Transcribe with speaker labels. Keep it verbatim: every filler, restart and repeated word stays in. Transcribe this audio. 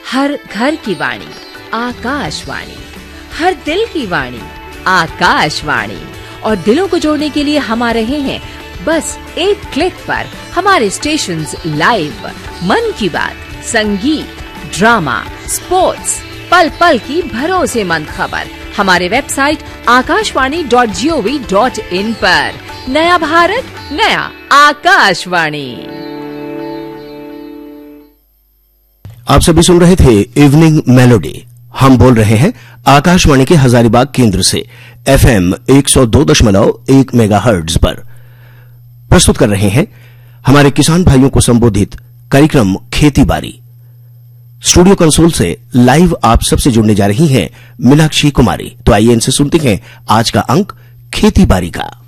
Speaker 1: हर घर की वाणी आकाशवाणी, हर दिल की वाणी आकाशवाणी। और दिलों को जोड़ने के लिए हम आ रहे हैं बस एक क्लिक पर। हमारे स्टेशंस लाइव, मन की बात, संगीत, ड्रामा, स्पोर्ट्स, पल पल की भरोसेमंद खबर हमारे website Akashvani dot G O V dot in पर। नया भारत, नया आकाशवाणी।
Speaker 2: आप सभी सुन रहे थे इवनिंग मेलोडी। हम बोल रहे हैं आकाशवाणी के हजारीबाग केंद्र से एफएम एक सौ दो दशमलव एक मेगाहर्ट्ज पर। प्रस्तुत कर रहे हैं हमारे किसान भाइयों को संबोधित कार्यक्रम खेती बारी। स्टूडियो कंसोल से लाइव आप सबसे जुड़ने जा रही हैं मीनाक्षी कुमारी। तो आइए इनसे सुनते हैं आज का अंक खेती बारी का।